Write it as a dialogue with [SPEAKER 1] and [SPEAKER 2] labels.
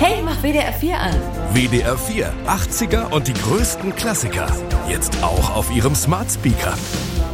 [SPEAKER 1] Hey, mach WDR 4 an.
[SPEAKER 2] WDR 4, 80er und die größten Klassiker. Jetzt auch auf Ihrem Smart Speaker.